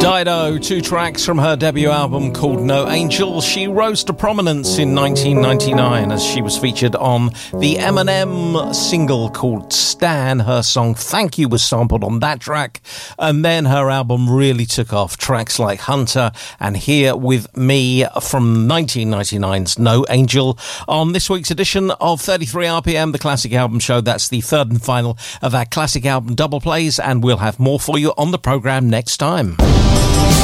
Dido, 2 tracks from her debut album called No Angel. She rose to prominence in 1999 as she was featured on the Eminem single called Stan. Her song Thank You was sampled on that track, and then her album really took off. Tracks like Hunter and Here With Me from 1999's No Angel on this week's edition of 33 RPM, the Classic Album Show. That's the third and final of our Classic Album double plays, and we'll have more for you on the programme next time.